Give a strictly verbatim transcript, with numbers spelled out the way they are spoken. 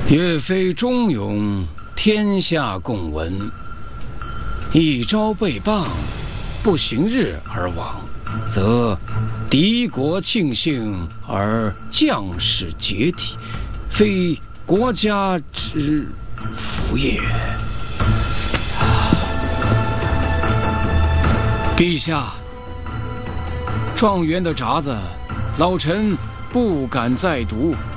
岳飞忠勇，天下共闻。一朝被谤，不旬日而亡，则敌国庆幸而将士解体，非国家之福也。陛下，状元的札子，老臣不敢再读。